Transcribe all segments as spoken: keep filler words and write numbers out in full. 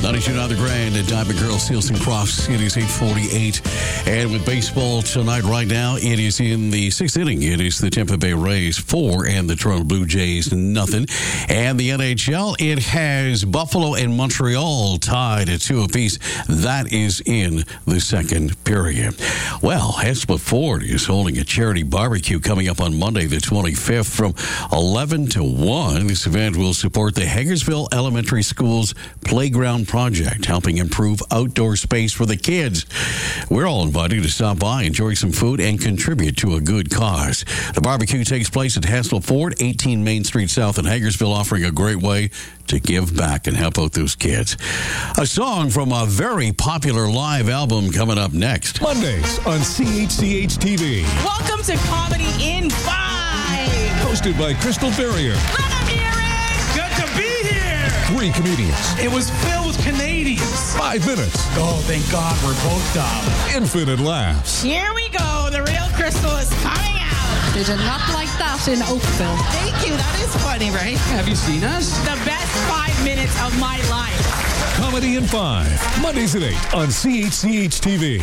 ninety-two point nine The Grand at Diamond Girl, Seals and Crofts. It is eight forty-eight. And with baseball tonight, right now, it is in the sixth inning. It is the Tampa Bay Rays four and the Toronto Blue Jays nothing. And the N H L, it has Buffalo and Montreal tied at two apiece. That is in the second period. Well, Heslip Ford is holding a charity barbecue coming up on Monday, the twenty-fifth, from eleven to one. This event will support the Hagersville Elementary School's Playground Project, helping improve outdoor space for the kids. We're all invited to stop by, enjoy some food, and contribute to a good cause. The barbecue takes place at Heslip Ford, eighteen Main Street South in Hagersville, offering a great way to give back and help out those kids. A song from a very popular live album coming up next. Mondays on C H C H T V. Welcome to Comedy in Five. Hosted by Crystal Ferrier. Let them hear it. Good to be here. Three comedians. It was filled with Canadians. Five minutes. Oh, thank God we're both dumb. Infinite laughs. Here we go. The real Crystal is coming out. They did not like that in Oakville. Thank you. That is funny, right? Have you seen us? The best five minutes of my life. Comedy in Five. Mondays at eight on C H C H T V.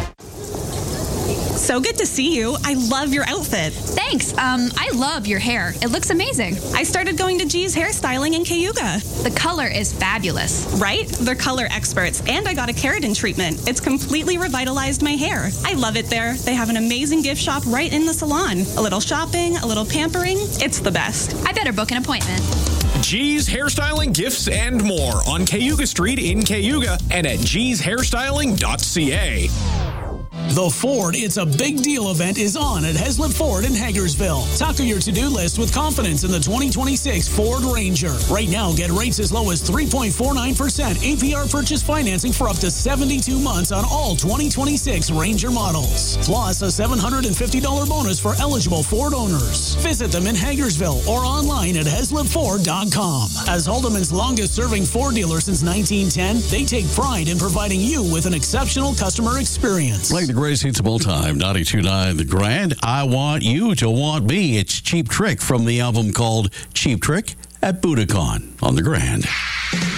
So good to see you. I love your outfit. Thanks. Um, I love your hair. It looks amazing. I started going to G's Hairstyling in Cayuga. The color is fabulous. Right? They're color experts. And I got a keratin treatment. It's completely revitalized my hair. I love it there. They have an amazing gift shop right in the salon. A little shopping, a little pampering. It's the best. I better book an appointment. G's Hairstyling, Gifts, and more on Cayuga Street in Cayuga and at gees hairstyling dot c a. The Ford It's a Big Deal event is on at Heslip Ford in Hagersville. Tackle your to-do list with confidence in the twenty twenty-six Ford Ranger. Right now, get rates as low as three point four nine percent A P R purchase financing for up to seventy-two months on all twenty twenty-six Ranger models. Plus a seven hundred fifty dollars bonus for eligible Ford owners. Visit them in Hagersville or online at heslip ford dot com. As Haldeman's longest-serving Ford dealer since nineteen ten, they take pride in providing you with an exceptional customer experience. Playing the greatest hits of all time, ninety-two point nine The Grand. I Want You to Want Me. It's Cheap Trick from the album called Cheap Trick at Budokan on The Grand.